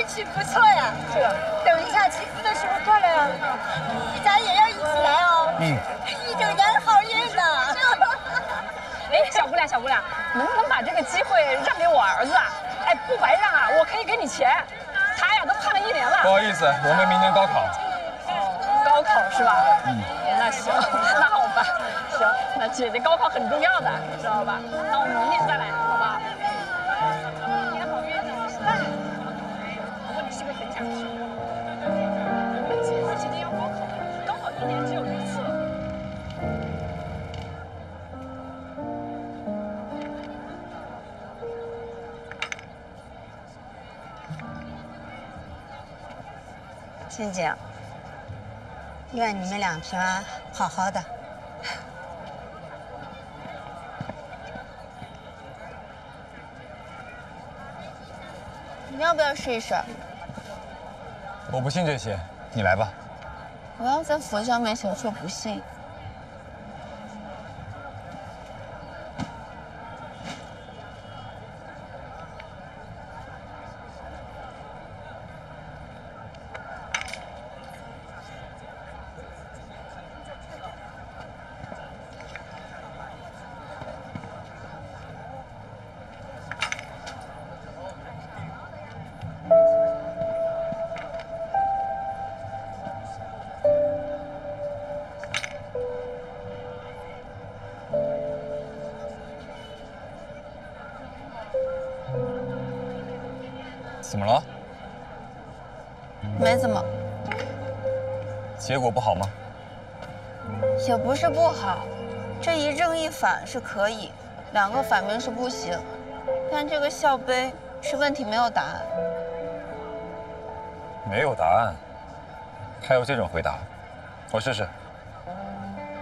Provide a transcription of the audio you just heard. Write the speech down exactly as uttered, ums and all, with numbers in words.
气不错呀。 是。 等一下集资的时候过来啊，咱也要一起来哦。嗯。一整年好运呢。 哎，小姑娘，小姑娘，能不能把这个机会让给我儿子啊？哎，不白让啊，我可以给你钱。他呀，都盼了一年了。 不好意思，我们明年高考。 哦，高考是吧？嗯。那行，那好吧。行，那姐姐高考很重要的，知道吧？那我们明年再来，好吧？明年好运呢。不过你是不是很想去？我们姐夫今年要高考，高考一年只有一次。 欣姐，愿你们俩平安，好好的。 你要不要试一试？ 我不信这些，你来吧。 我要在佛教面前说不信。 怎么了？ 没怎么。 结果不好吗？ 也不是不好，这一正一反是可以，两个反面是不行。但这个校杯是问题没有答案。 没有答案，还有这种回答，我试试。